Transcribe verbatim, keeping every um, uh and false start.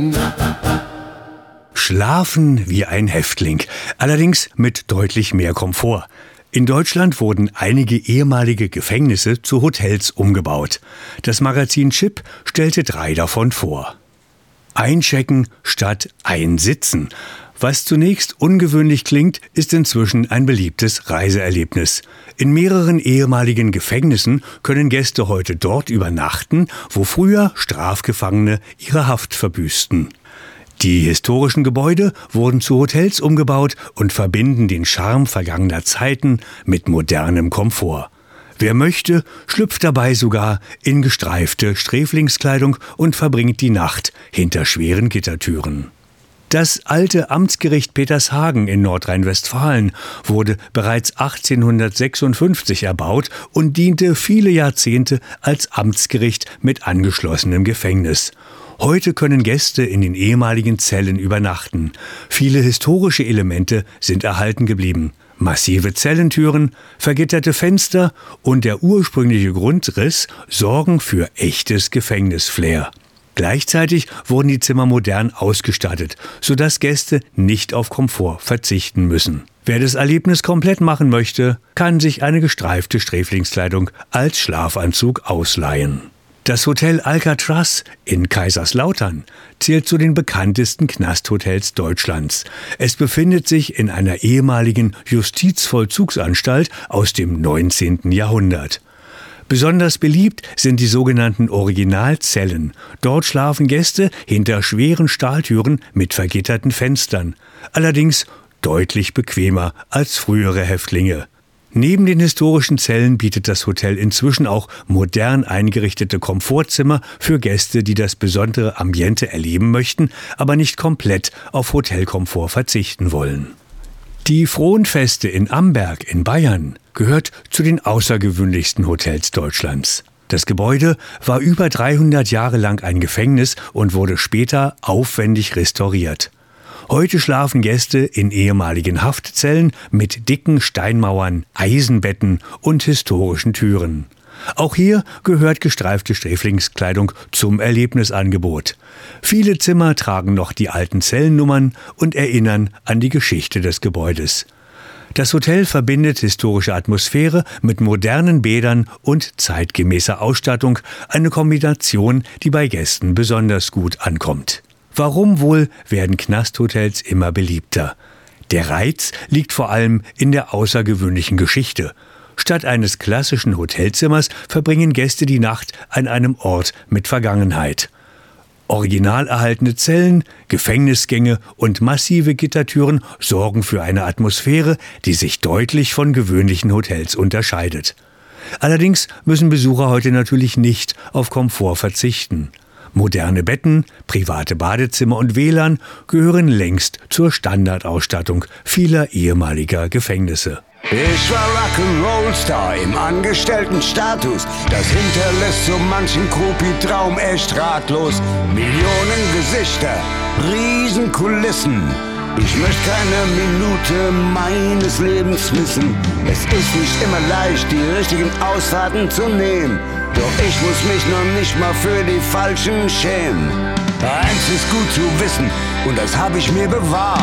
Schlafen wie ein Häftling, allerdings mit deutlich mehr Komfort. In Deutschland wurden einige ehemalige Gefängnisse zu Hotels umgebaut. Das Magazin Chip stellte drei davon vor. Einchecken statt einsitzen. Was zunächst ungewöhnlich klingt, ist inzwischen ein beliebtes Reiseerlebnis. In mehreren ehemaligen Gefängnissen können Gäste heute dort übernachten, wo früher Strafgefangene ihre Haft verbüßten. Die historischen Gebäude wurden zu Hotels umgebaut und verbinden den Charme vergangener Zeiten mit modernem Komfort. Wer möchte, schlüpft dabei sogar in gestreifte Sträflingskleidung und verbringt die Nacht hinter schweren Gittertüren. Das alte Amtsgericht Petershagen in Nordrhein-Westfalen wurde bereits achtzehnhundertsechsundfünfzig erbaut und diente viele Jahrzehnte als Amtsgericht mit angeschlossenem Gefängnis. Heute können Gäste in den ehemaligen Zellen übernachten. Viele historische Elemente sind erhalten geblieben. Massive Zellentüren, vergitterte Fenster und der ursprüngliche Grundriss sorgen für echtes Gefängnisflair. Gleichzeitig wurden die Zimmer modern ausgestattet, sodass Gäste nicht auf Komfort verzichten müssen. Wer das Erlebnis komplett machen möchte, kann sich eine gestreifte Sträflingskleidung als Schlafanzug ausleihen. Das Hotel Alcatraz in Kaiserslautern zählt zu den bekanntesten Knasthotels Deutschlands. Es befindet sich in einer ehemaligen Justizvollzugsanstalt aus dem neunzehnten Jahrhundert. Besonders beliebt sind die sogenannten Originalzellen. Dort schlafen Gäste hinter schweren Stahltüren mit vergitterten Fenstern. Allerdings deutlich bequemer als frühere Häftlinge. Neben den historischen Zellen bietet das Hotel inzwischen auch modern eingerichtete Komfortzimmer für Gäste, die das besondere Ambiente erleben möchten, aber nicht komplett auf Hotelkomfort verzichten wollen. Die Frohnfeste in Amberg in Bayern gehört zu den außergewöhnlichsten Hotels Deutschlands. Das Gebäude war über dreihundert Jahre lang ein Gefängnis und wurde später aufwendig restauriert. Heute schlafen Gäste in ehemaligen Haftzellen mit dicken Steinmauern, Eisenbetten und historischen Türen. Auch hier gehört gestreifte Sträflingskleidung zum Erlebnisangebot. Viele Zimmer tragen noch die alten Zellennummern und erinnern an die Geschichte des Gebäudes. Das Hotel verbindet historische Atmosphäre mit modernen Bädern und zeitgemäßer Ausstattung, eine Kombination, die bei Gästen besonders gut ankommt. Warum wohl werden Knasthotels immer beliebter? Der Reiz liegt vor allem in der außergewöhnlichen Geschichte. Statt eines klassischen Hotelzimmers verbringen Gäste die Nacht an einem Ort mit Vergangenheit. Original erhaltene Zellen, Gefängnisgänge und massive Gittertüren sorgen für eine Atmosphäre, die sich deutlich von gewöhnlichen Hotels unterscheidet. Allerdings müssen Besucher heute natürlich nicht auf Komfort verzichten. Moderne Betten, private Badezimmer und W L A N gehören längst zur Standardausstattung vieler ehemaliger Gefängnisse. Ich war Rock'n'Roll-Star im Angestelltenstatus. Das hinterlässt so manchen Groupie-Traum echt ratlos. Millionen Gesichter, Riesenkulissen. Ich möchte keine Minute meines Lebens missen. Es ist nicht immer leicht, die richtigen Ausfahrten zu nehmen. Doch ich muss mich noch nicht mal für die Falschen schämen. Eins ist gut zu wissen, und das habe ich mir bewahrt.